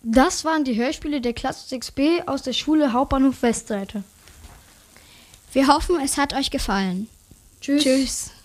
Das waren die Hörspiele der Klasse 6b aus der Schule Hauptbahnhof Westseite. Wir hoffen, es hat euch gefallen. Tschüss. Tschüss.